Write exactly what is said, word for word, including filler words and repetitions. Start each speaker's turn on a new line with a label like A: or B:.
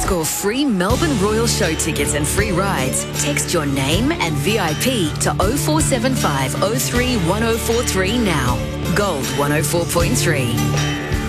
A: score free Melbourne Royal Show tickets and free rides, text your name and V I P to oh four seven five oh three one oh four three now. Gold one oh four point three.